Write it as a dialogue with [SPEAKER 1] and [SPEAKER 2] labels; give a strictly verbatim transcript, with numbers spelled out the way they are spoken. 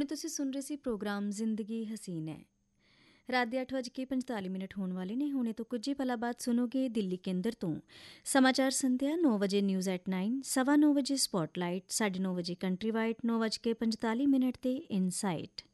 [SPEAKER 1] ਹੁਣ ਤੁਸੀਂ ਸੁਣ ਰਹੇ ਸੀ ਪ੍ਰੋਗਰਾਮ ਜ਼ਿੰਦਗੀ ਹਸੀਨ ਹੈ। ਰਾਤ ਦੇ ਅੱਠ ਵੱਜ ਕੇ ਪੰਤਾਲੀ ਮਿੰਟ ਹੋਣ ਵਾਲੇ ਨੇ। ਹੁਣੇ ਤੋਂ ਕੁਝ ਹੀ ਪਲਾਂ ਬਾਅਦ ਸੁਣੋਗੇ ਦਿੱਲੀ ਕੇਂਦਰ ਤੋਂ ਸਮਾਚਾਰ ਸੰਧਿਆ। ਨੌ ਵਜੇ ਨਿਊਜ਼ ਐਟ ਨਾਈਨ, ਸਵਾ ਨੌ ਵਜੇ ਸਪੋਟਲਾਈਟ, ਸਾਢੇ ਨੌ ਵਜੇ ਕੰਟਰੀ ਵਾਈਡ, ਨੌ ਵੱਜ ਕੇ ਪੰਤਾਲੀ ਮਿੰਟ 'ਤੇ ਇਨਸਾਈਟ।